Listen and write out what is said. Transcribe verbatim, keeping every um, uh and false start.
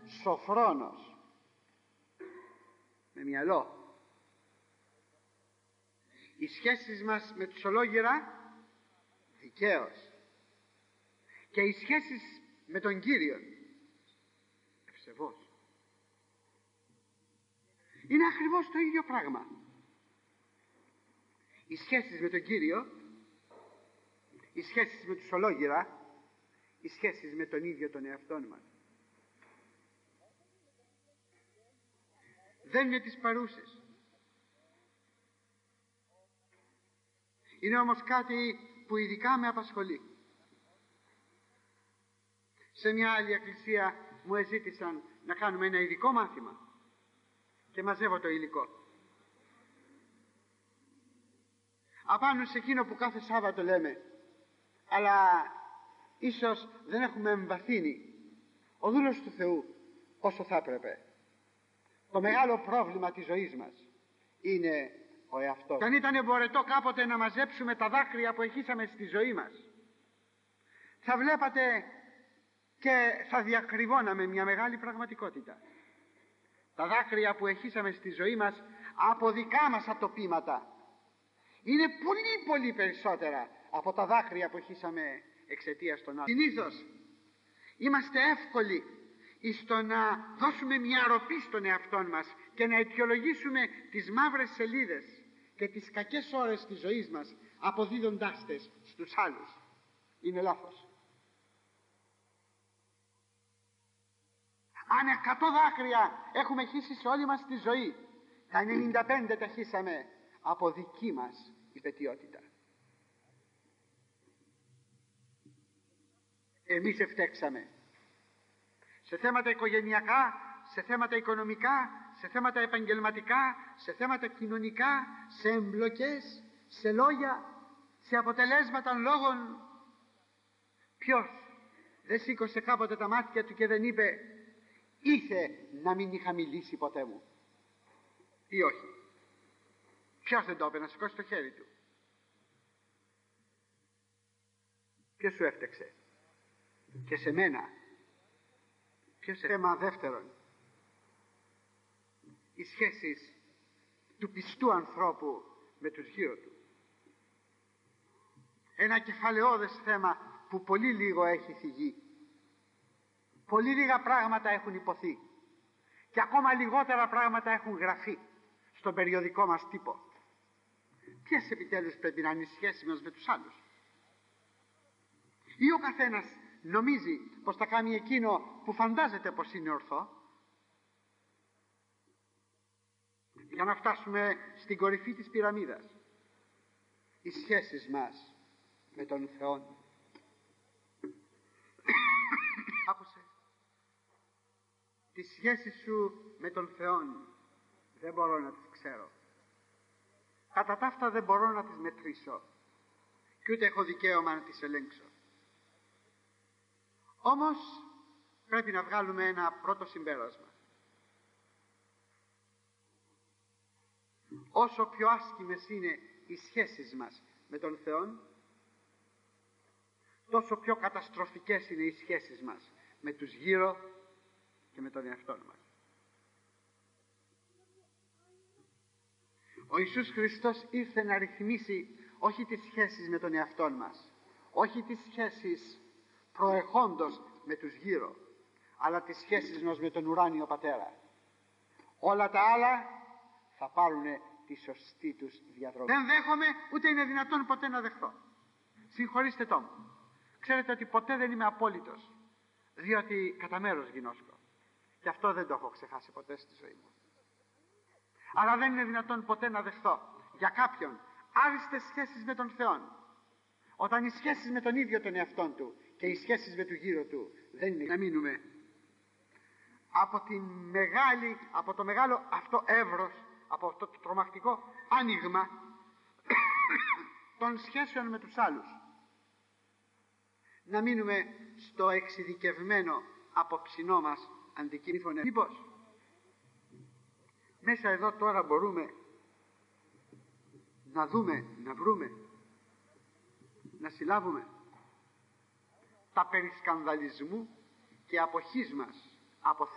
σοφρόνος, με μυαλό. Οι σχέσεις μας με τους ολόγυρα, δικαίως. Και οι σχέσεις με τον Κύριον, ευσεβώς. Είναι ακριβώς το ίδιο πράγμα. Οι σχέσεις με τον Κύριο, οι σχέσεις με τους ολόγυρα, οι σχέσεις με τον ίδιο τον εαυτόν μας. Δεν είναι τις παρούσες. Είναι όμως κάτι που ειδικά με απασχολεί. Σε μια άλλη εκκλησία μου εζήτησαν να κάνουμε ένα ειδικό μάθημα και μαζεύω το υλικό. Απάνω σε εκείνο που κάθε Σάββατο λέμε, αλλά ίσως δεν έχουμε εμβαθύνει, ο δούλος του Θεού όσο θα έπρεπε. Το μεγάλο πρόβλημα της ζωής μας είναι ο εαυτός. Και αν ήταν εμπορετό κάποτε να μαζέψουμε τα δάκρυα που εχύσαμε στη ζωή μας, θα βλέπατε και θα διακριβώναμε μια μεγάλη πραγματικότητα. Τα δάκρυα που εχύσαμε στη ζωή μας από δικά μας ατοπήματα είναι πολύ πολύ περισσότερα από τα δάκρυα που εχύσαμε εξαιτίας των άλλων. Συνήθως είμαστε εύκολοι στο να δώσουμε μια αροπή στον εαυτόν μας και να αιτιολογήσουμε τις μαύρες σελίδες και τις κακές ώρες της ζωής μας αποδίδοντάς τες στους άλλους. Είναι λάθος. Αν εκατό δάκρυα έχουμε χύσει σε όλη μας τη ζωή, τα ενενήντα πέντε τα χύσαμε από δική μας υπαιτιότητα. Εμείς ευτέξαμε σε θέματα οικογενειακά, σε θέματα οικονομικά, σε θέματα επαγγελματικά, σε θέματα κοινωνικά, σε εμπλοκές, σε λόγια, σε αποτελέσματα λόγων. Ποιος δεν σήκωσε κάποτε τα μάτια του και δεν είπε «Ήθε να μην είχα μιλήσει ποτέ μου» ή όχι? Ποιος δεν το είπε? Να σηκώσει το χέρι του. Ποιος σου έφτεξε? Και σε μένα. Ποιος? Θέμα δεύτερον, οι σχέσεις του πιστού ανθρώπου με τους γύρω του. Ένα κεφαλαιώδες θέμα που πολύ λίγο έχει θυγεί. Πολύ λίγα πράγματα έχουν υποθεί και ακόμα λιγότερα πράγματα έχουν γραφεί στον περιοδικό μας τύπο. Ποιες επιτέλους πρέπει να είναι οι σχέσεις μας με τους άλλους? Ή ο καθένας νομίζει πως θα κάνει εκείνο που φαντάζεται πως είναι ορθό, για να φτάσουμε στην κορυφή της πυραμίδας. Οι σχέσεις μας με τον Θεό. Άκουσε. Τις σχέσεις σου με τον Θεό δεν μπορώ να τις ξέρω. Κατά τα αυτά δεν μπορώ να τις μετρήσω και ούτε έχω δικαίωμα να τις ελέγξω. Όμως πρέπει να βγάλουμε ένα πρώτο συμπέρασμα. Όσο πιο άσκημες είναι οι σχέσεις μας με τον Θεό, τόσο πιο καταστροφικές είναι οι σχέσεις μας με τους γύρω και με τον εαυτό μας. Ο Ιησούς Χριστός ήρθε να ρυθμίσει όχι τις σχέσεις με τον εαυτό μας, όχι τις σχέσεις προεχόντος με τους γύρω, αλλά τις σχέσεις μας με τον ουράνιο Πατέρα. Όλα τα άλλα θα πάρουν τη σωστή τους διαδρομή. Δεν δέχομαι, ούτε είναι δυνατόν ποτέ να δεχθώ. Συγχωρήστε το μου. Ξέρετε ότι ποτέ δεν είμαι απόλυτος, διότι κατά μέρος γινώσκω. Και αυτό δεν το έχω ξεχάσει ποτέ στη ζωή μου. Αλλά δεν είναι δυνατόν ποτέ να δεχθώ για κάποιον άριστες σχέσεις με τον Θεό, όταν οι σχέσεις με τον ίδιο τον εαυτόν του και οι σχέσεις με του γύρω του δεν είναι. Να μείνουμε από, τη μεγάλη, από το μεγάλο αυτό εύρος, από αυτό το τρομακτικό άνοιγμα των σχέσεων με τους άλλους. Να μείνουμε στο εξειδικευμένο απόψινό μας αντικείμενο. Μήπως μέσα εδώ τώρα μπορούμε να δούμε, να βρούμε, να συλλάβουμε τα περί σκανδαλισμού και αποχής μας από